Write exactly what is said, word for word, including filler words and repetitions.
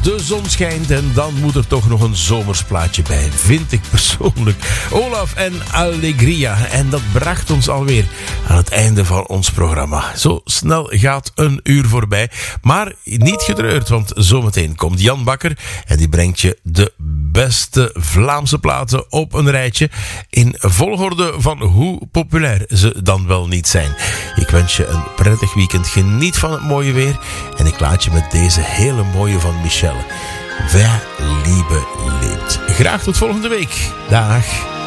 de zon schijnt en dan moet er toch nog een zomersplaatje bij, vind ik persoonlijk. Olaf en Allegria. En dat bracht ons alweer aan het einde van ons programma. Zo snel gaat een uur voorbij. Maar niet getreurd, want zometeen komt Jan Bakker en die brengt je de beste Vlaamse platen op een rijtje in volgorde van hoe populair ze dan wel niet zijn. Ik wens je een prettig weekend. Geniet van het mooie weer en ik laat je met deze hele mooie van Michelle. Wer Liebe lebt. Graag tot volgende week. Dag.